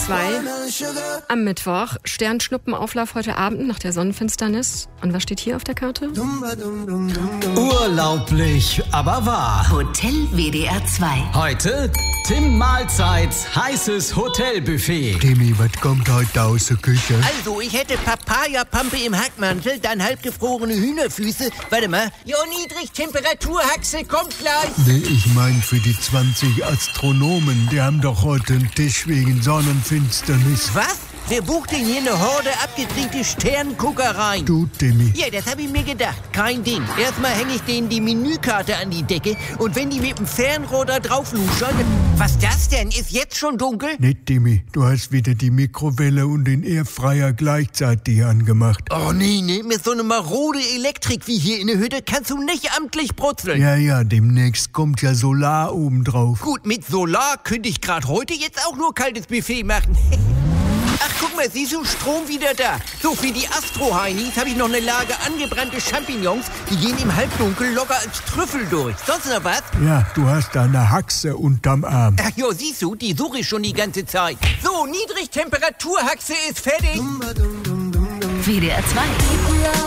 2 am Mittwoch. Sternschnuppenauflauf heute Abend nach der Sonnenfinsternis. Und was steht hier auf der Karte? Urlaublich, aber wahr. Hotel WDR 2. Heute Tim Mahlzeits heißes Hotelbuffet. Timmy, was kommt heute aus der Küche? Also, ich hätte Papayapampe im Hackmantel, dann halbgefrorene Hühnerfüße. Warte mal. Jo, Niedrigtemperaturhaxe kommt gleich. Nee, ich mein für die 20 Astronomen. Die haben doch heute einen Tisch wegen Sonnenfinsternis. Was? Wer bucht denn hier eine Horde abgedrehte Sternguckereien? Du, Timmy. Ja, das habe ich mir gedacht. Kein Ding. Erstmal hänge ich denen die Menükarte an die Decke und wenn die mit dem Fernrohr da drauf luschern... Was das denn? Ist jetzt schon dunkel? Nicht, Timmy. Du hast wieder die Mikrowelle und den Airfryer gleichzeitig angemacht. Oh nee, mit so einer marode Elektrik wie hier in der Hütte kannst du nicht amtlich brutzeln. Ja, demnächst kommt ja Solar obendrauf. Gut, mit Solar könnte ich gerade heute jetzt auch nur kaltes Buffet machen. Ach, guck mal, siehst du, Strom wieder da. So, für die Astro-Heinis habe ich noch eine Lage angebrannte Champignons. Die gehen im Halbdunkel locker als Trüffel durch. Sonst noch was? Ja, du hast da eine Haxe unterm Arm. Ach jo, siehst du, die suche ich schon die ganze Zeit. So, Niedrigtemperaturhaxe ist fertig. WDR 2.